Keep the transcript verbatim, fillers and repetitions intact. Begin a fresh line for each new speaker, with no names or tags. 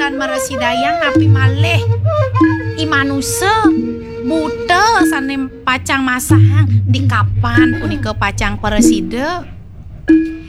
dan meresidayang napi malih I manusia buta sanem pacang masang di kapan punika pacang presida